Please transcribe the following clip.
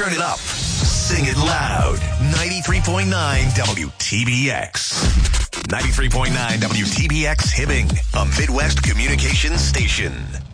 Turn it up. Sing it loud. 93.9 WTBX. 93.9 WTBX Hibbing, a Midwest communications station.